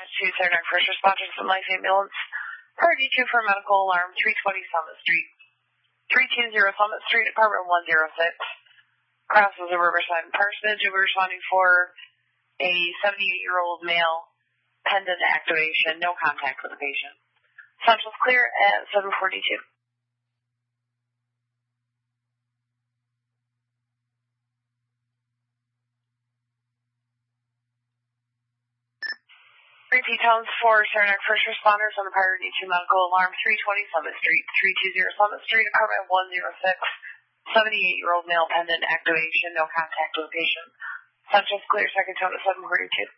to Saranac First Responders and Life Ambulance. Priority 2 for medical alarm 320 Summit Street. 320 Summit Street, apartment 106. Crosses a Riverside parsonage. We're responding for a 78-year-old male, pendant activation, no contact with the patient. Central's clear at 7:42. Repeat tones for Saranac First Responders on the Priority 2 medical alarm 320 Summit Street, 320 Summit Street, apartment 106. 78-year-old male pendant activation, no contact with the patient. Central's clear, second tone at 7:42.